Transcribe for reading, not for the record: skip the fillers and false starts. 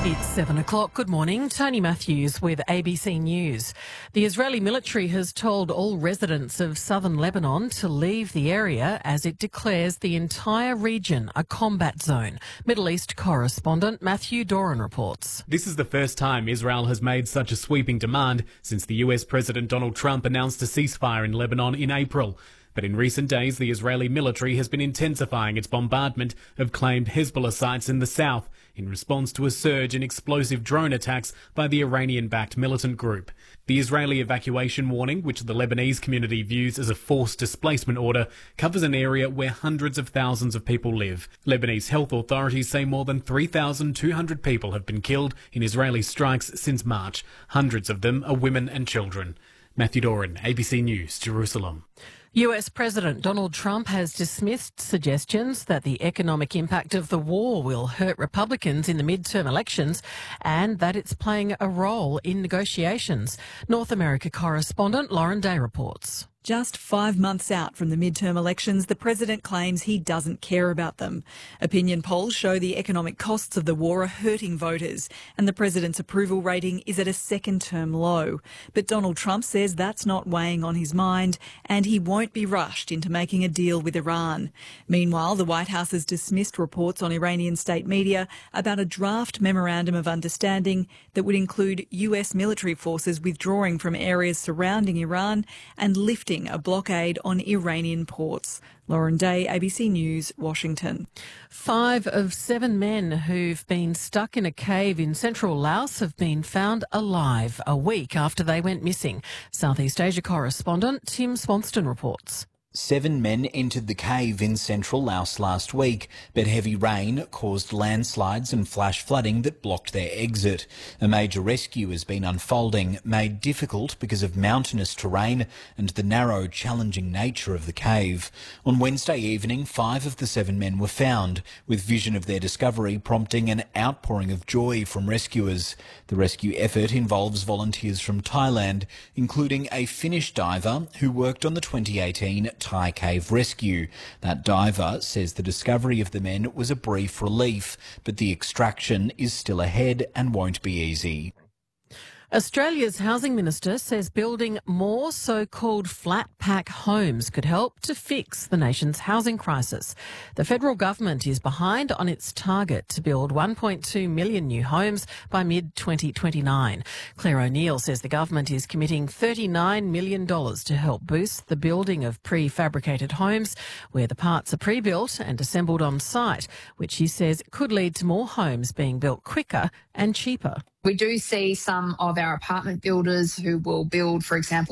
It's 7 o'clock. Good morning. Tony Matthews with ABC News. The Israeli military has told all residents of southern Lebanon to leave the area as it declares the entire region a combat zone. Middle East correspondent Matthew Doran reports. This is the first time Israel has made such a sweeping demand since the US President Donald Trump announced a ceasefire in Lebanon in April. But in recent days, the Israeli military has been intensifying its bombardment of claimed Hezbollah sites in the south in response to a surge in explosive drone attacks by the Iranian-backed militant group. The Israeli evacuation warning, which the Lebanese community views as a forced displacement order, covers an area where hundreds of thousands of people live. Lebanese health authorities say more than 3,200 people have been killed in Israeli strikes since March. Hundreds of them are women and children. Matthew Doran, ABC News, Jerusalem. US President Donald Trump has dismissed suggestions that the economic impact of the war will hurt Republicans in the midterm elections and that it's playing a role in negotiations. North America correspondent Lauren Day reports. Just 5 months out from the midterm elections, the president claims he doesn't care about them. Opinion polls show the economic costs of the war are hurting voters, and the president's approval rating is at a second-term low. But Donald Trump says that's not weighing on his mind, and he won't be rushed into making a deal with Iran. Meanwhile, the White House has dismissed reports on Iranian state media about a draft memorandum of understanding that would include US military forces withdrawing from areas surrounding Iran and lifting a blockade on Iranian ports. Lauren Day, ABC News, Washington. 5 of 7 men who've been stuck in a cave in central Laos have been found alive a week after they went missing. Southeast Asia correspondent Tim Swanston reports. 7 men entered the cave in central Laos last week, but heavy rain caused landslides and flash flooding that blocked their exit. A major rescue has been unfolding, made difficult because of mountainous terrain and the narrow, challenging nature of the cave. On Wednesday evening, 5 of the 7 men were found, with vision of their discovery prompting an outpouring of joy from rescuers. The rescue effort involves volunteers from Thailand, including a Finnish diver who worked on the 2018 Thai cave rescue. That diver says the discovery of the men was a brief relief, but the extraction is still ahead and won't be easy. Australia's housing minister says building more so-called flat pack homes could help to fix the nation's housing crisis. The federal government is behind on its target to build 1.2 million new homes by mid-2029. Claire O'Neill says the government is committing $39 million to help boost the building of prefabricated homes where the parts are pre-built and assembled on site, which she says could lead to more homes being built quicker and cheaper. We do see some of our apartment builders who will build, for example,